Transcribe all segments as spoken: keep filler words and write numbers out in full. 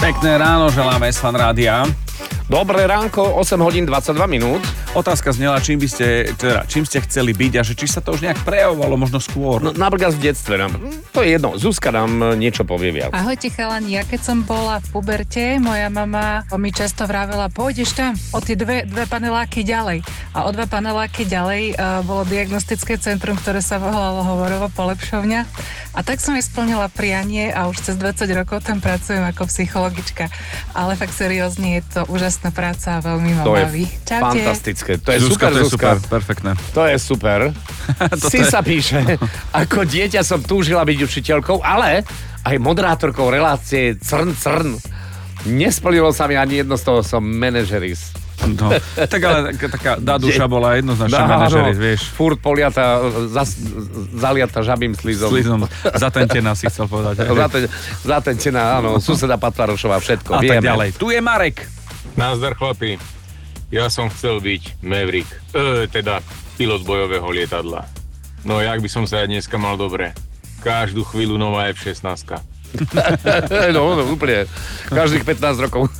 Pekné ráno želáme z Fan Rádia. Dobré ránko, osem hodín dvadsaťdva minút. Otázka znela, čím by ste, teda, čím ste chceli byť a že či sa to už nejak prejavovalo možno skôr. No, napríklad v detstve nám, to je jedno, Zuzka nám niečo povie viac. Ahojte chalani, ja keď som bola v puberte, moja mama mi často vravela, pôjdeš tam o tie dve, dve paneláky ďalej. A o dva paneláky ďalej uh, bolo diagnostické centrum, ktoré sa volalo hovorovo Polepšovňa. A tak som jej splnila prianie a už cez dvadsať rokov tam pracujem ako psychologička. Ale fakt seriózne je to úžasná práca a veľmi ma to baví. Je Čaute. fantastické. To je Zuzka, super, to je Zuzka. super, perfektné. To je super. Si je... sa píše, ako dieťa som túžila byť učiteľkou, ale aj moderátorkou relácie Crn Crn. Nesplnilo sa mi ani jedno z toho, som manažeris. No, tak ale taká Daduša bola jednoznačne no, manažeris, vieš. Furt poliata, zas, zaliata žabým slizom. Slizom, zatentená si chcel povedať. Zaten, zatentená, áno, suseda Patvarošová, všetko, a vieme. tak ďalej. Tu je Marek. Nazdar chlapi, ja som chcel byť Maverick, e, teda pilot bojového lietadla. No jak by som sa aj dneska mal dobre. Každú chvíľu nová ef šestnásť. no, no, úplne. Každých pätnásť rokov.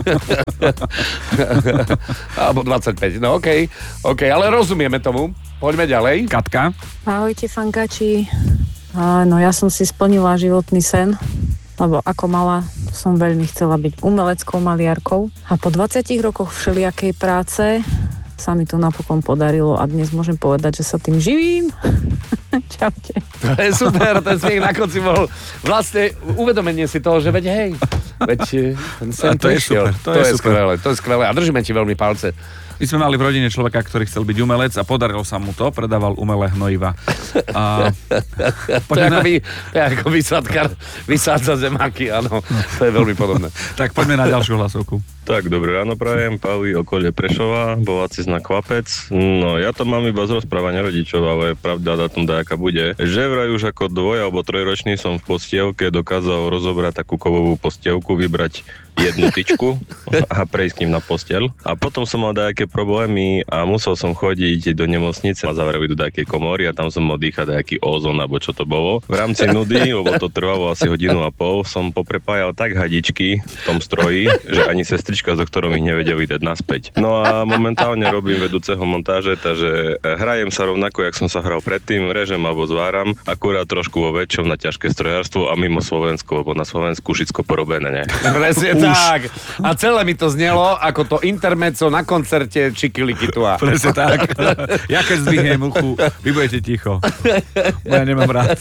Alebo dvadsaťpäť. No okej, okay, okay, ale rozumieme tomu. Poďme ďalej. Katka. Ahojte, fankači. No ja som si splnila životný sen, lebo ako mala som veľmi chcela byť umeleckou maliarkou. A po dvadsiatich rokoch všelijakej práce sa mi to napokon podarilo a dnes môžem povedať, že sa tým živím. Čaute. To je super, ten smiech na konci bol vlastne uvedomenie si toho, že veď hej, veď ten sen to je prišiel. super, to, to je, je super. skvelé, to je skvelé a držíme ti veľmi palce. My sme mali v rodine človeka, ktorý chcel byť umelec a podarilo sa mu to, predával umelé hnojiva. A... to, je ako vy, to je ako vysadkar, vysádza zemáky, áno, to je veľmi podobné. Tak poďme na ďalšiu hlasovku. Tak, dobré ráno prajem, Pavi, okolie Prešova, voláci znak Kvapec. No, ja to mám iba z rozprávania rodičov, ale pravda datum dajaká bude. Že vraj už ako dvoj- alebo trojročný som v postielke dokázal rozobrať takú kovovú postielku, vybrať jednu tyčku a prejsť k ním na posteľ. A potom som mal dajaké problémy a musel som chodiť do nemocnice a zavreli do dajakej komory a tam som mal dýchať dajaký ózon, alebo čo to bolo. V rámci nudy, lebo to trvalo asi hodinu a pol, som poprepájal tak hadičky v tom stroji, že ani sestrička s doktorom ich nevedeli dať naspäť. No a momentálne robím vedúceho montáže, takže hrajem sa rovnako, jak som sa hral predtým, režem alebo zváram, akurát trošku vo väčšom na ťažké strojárstvo a mimo Slovensko, lebo na Slovensku všetko porobené, ne? Presne tak. A celé mi to znelo ako to intermezzo na koncerte Čikilikitua. Presne tak. Ja keď zdvihnem uchu, vy budete ticho. Ja nemám rád.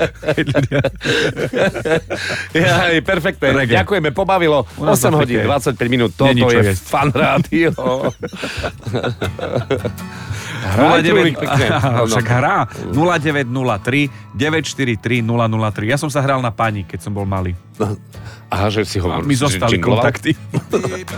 Ja, perfektné. Reggae. Ďakujeme, pobavilo. osem hodín, dvadsaťpäť minút. Toto je jesť. Fan Rádio. nula deväť, však hrá nula deväť nula tri deväť štyri tri nula nula tri. Ja som sa hral na pani, keď som bol malý. Aha, že si ho... A mi zostali džingloval? kontakty.